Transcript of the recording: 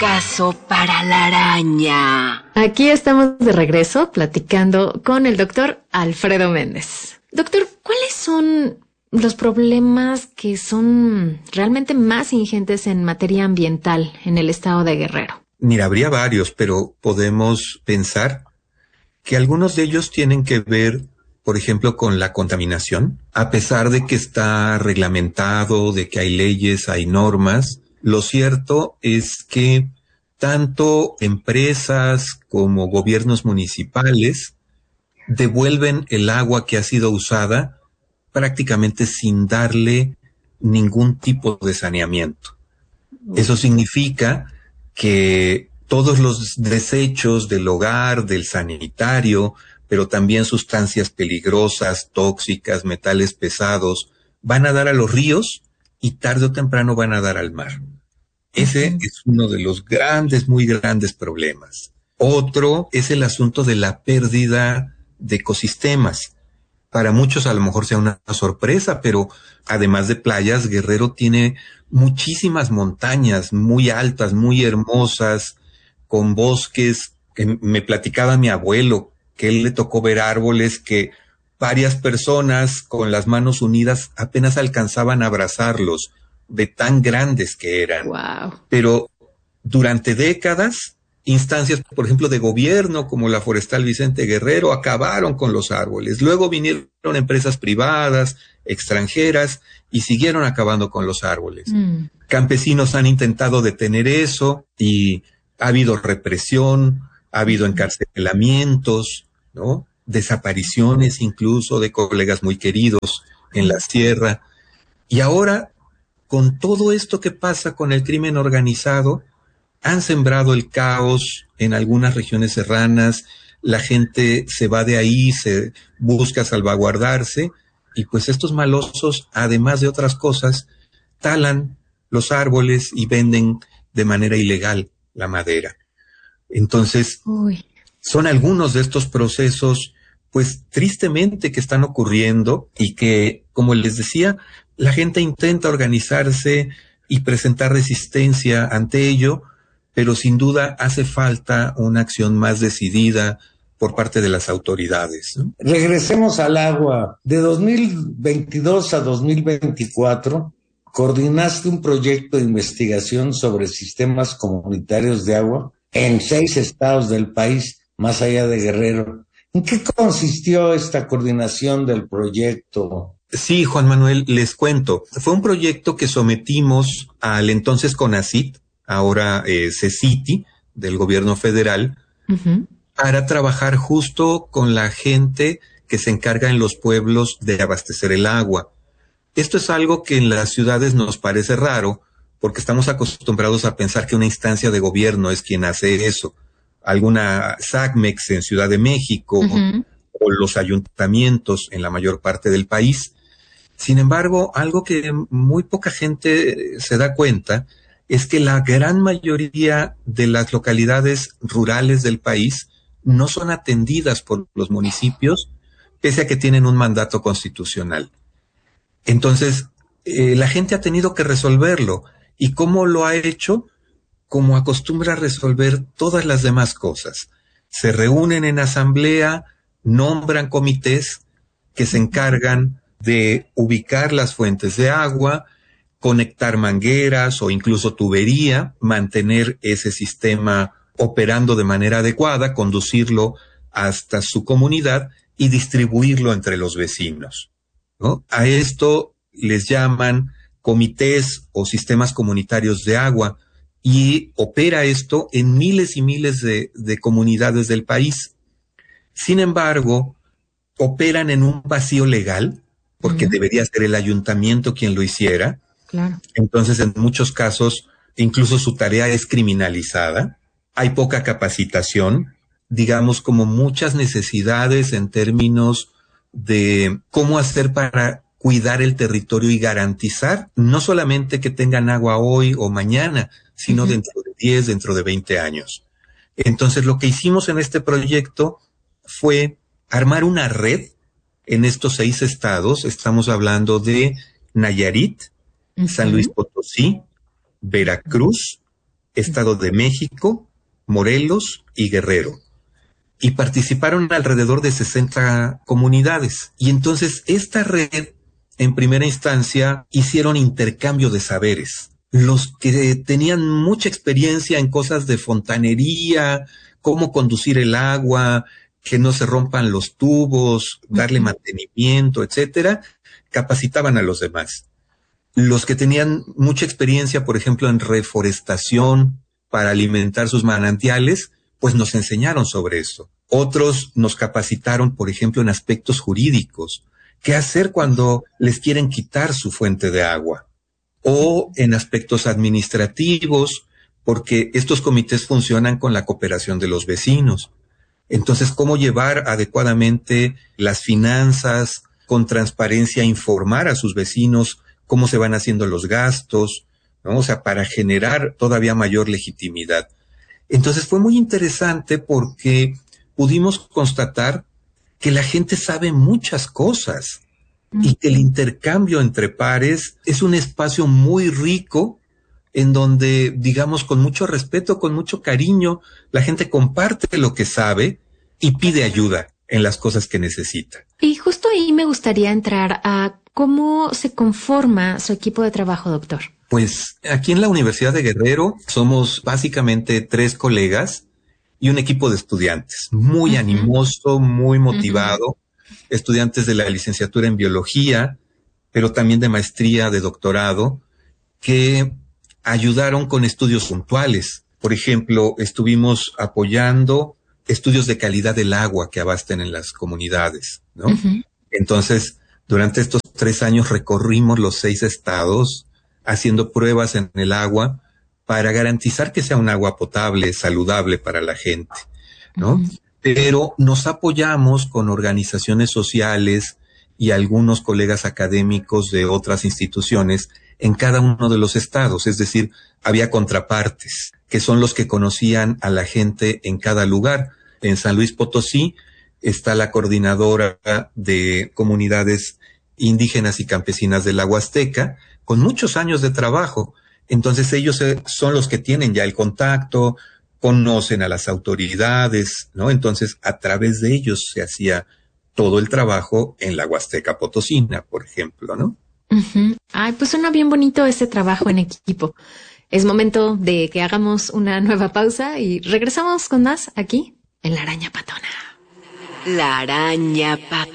caso para la araña. Aquí estamos de regreso platicando con el doctor Alfredo Méndez. Doctor, ¿cuáles son los problemas que son realmente más ingentes en materia ambiental en el estado de Guerrero? Mira, habría varios, pero podemos pensar que algunos de ellos tienen que ver, por ejemplo, con la contaminación. A pesar de que está reglamentado, de que hay leyes, hay normas, lo cierto es que tanto empresas como gobiernos municipales devuelven el agua que ha sido usada prácticamente sin darle ningún tipo de saneamiento. Eso significa que todos los desechos del hogar, del sanitario, pero también sustancias peligrosas, tóxicas, metales pesados, van a dar a los ríos y tarde o temprano van a dar al mar. Ese es uno de los grandes, muy grandes problemas. Otro es el asunto de la pérdida de ecosistemas. Para muchos a lo mejor sea una sorpresa, pero además de playas, Guerrero tiene muchísimas montañas muy altas, muy hermosas, con bosques. Me platicaba mi abuelo que él le tocó ver árboles que varias personas con las manos unidas apenas alcanzaban a abrazarlos, de tan grandes que eran. Wow. Pero durante décadas, instancias, por ejemplo, de gobierno, como la Forestal Vicente Guerrero, acabaron con los árboles. Luego vinieron empresas privadas, extranjeras, y siguieron acabando con los árboles. Campesinos han intentado detener eso, y ha habido represión, ha habido encarcelamientos, ¿no? Desapariciones incluso de colegas muy queridos en la sierra. Y ahora, con todo esto que pasa con el crimen organizado, han sembrado el caos en algunas regiones serranas, la gente se va de ahí, se busca salvaguardarse, y pues estos malosos, además de otras cosas, talan los árboles y venden de manera ilegal la madera. Entonces, son algunos de estos procesos, pues tristemente, que están ocurriendo y que, como les decía, la gente intenta organizarse y presentar resistencia ante ello, pero sin duda hace falta una acción más decidida por parte de las autoridades, ¿no? Regresemos al agua. De 2022 a 2024, coordinaste un proyecto de investigación sobre sistemas comunitarios de agua en 6 estados del país, más allá de Guerrero. ¿En qué consistió esta coordinación del proyecto? Sí, Juan Manuel, les cuento. Fue un proyecto que sometimos al entonces CONACYT, ahora CECITI, del gobierno federal, para trabajar justo con la gente que se encarga en los pueblos de abastecer el agua. Esto es algo que en las ciudades nos parece raro, porque estamos acostumbrados a pensar que una instancia de gobierno es quien hace eso. Alguna SACMEX en Ciudad de México, o los ayuntamientos en la mayor parte del país. Sin embargo, algo que muy poca gente se da cuenta es que la gran mayoría de las localidades rurales del país no son atendidas por los municipios, pese a que tienen un mandato constitucional. Entonces, la gente ha tenido que resolverlo. ¿Y cómo lo ha hecho? Como acostumbra a resolver todas las demás cosas. Se reúnen en asamblea, nombran comités que se encargan de ubicar las fuentes de agua, conectar mangueras o incluso tubería, mantener ese sistema operando de manera adecuada, conducirlo hasta su comunidad y distribuirlo entre los vecinos, ¿no? A esto les llaman comités o sistemas comunitarios de agua, y opera esto en miles y miles de comunidades del país. Sin embargo, operan en un vacío legal, porque debería ser el ayuntamiento quien lo hiciera. Claro. Entonces, en muchos casos, incluso su tarea es criminalizada. Hay poca capacitación, digamos, como muchas necesidades en términos de cómo hacer para cuidar el territorio y garantizar no solamente que tengan agua hoy o mañana, sino dentro de 10, dentro de 20 años. Entonces, lo que hicimos en este proyecto fue armar una red en estos 6 estados. Estamos hablando de Nayarit, San Luis Potosí, Veracruz, Estado de México, Morelos y Guerrero. Y participaron alrededor de 60 comunidades. Y entonces esta red, en primera instancia, hicieron intercambio de saberes. Los que tenían mucha experiencia en cosas de fontanería, cómo conducir el agua, que no se rompan los tubos, darle mantenimiento, etcétera, capacitaban a los demás. Los que tenían mucha experiencia, por ejemplo, en reforestación para alimentar sus manantiales, pues nos enseñaron sobre eso. Otros nos capacitaron, por ejemplo, en aspectos jurídicos. ¿Qué hacer cuando les quieren quitar su fuente de agua? O en aspectos administrativos, porque estos comités funcionan con la cooperación de los vecinos. Entonces, ¿cómo llevar adecuadamente las finanzas, con transparencia, informar a sus vecinos cómo se van haciendo los gastos, ¿no? O sea, para generar todavía mayor legitimidad. Entonces fue muy interesante porque pudimos constatar que la gente sabe muchas cosas y que el intercambio entre pares es un espacio muy rico en donde, digamos, con mucho respeto, con mucho cariño, la gente comparte lo que sabe y pide ayuda en las cosas que necesita. Y justo ahí me gustaría entrar a cómo se conforma su equipo de trabajo, doctor. Pues aquí en la Universidad de Guerrero somos básicamente 3 colegas y un equipo de estudiantes, muy animoso, muy motivado, estudiantes de la licenciatura en biología, pero también de maestría, de doctorado, que ayudaron con estudios puntuales. Por ejemplo, estuvimos apoyando estudios de calidad del agua que abasten en las comunidades, ¿no? Entonces, durante estos 3 años recorrimos los 6 estados haciendo pruebas en el agua para garantizar que sea un agua potable, saludable para la gente, ¿no? Pero nos apoyamos con organizaciones sociales y algunos colegas académicos de otras instituciones en cada uno de los estados, es decir, había contrapartes, que son los que conocían a la gente en cada lugar. En San Luis Potosí está la coordinadora de comunidades indígenas y campesinas de la Huasteca, con muchos años de trabajo. Entonces ellos son los que tienen ya el contacto, conocen a las autoridades, ¿no? Entonces a través de ellos se hacía todo el trabajo en la Huasteca Potosina, por ejemplo, ¿no? Ay, pues suena bien bonito ese trabajo en equipo. Es momento de que hagamos una nueva pausa y regresamos con más aquí en La Araña Patona. La Araña Patona.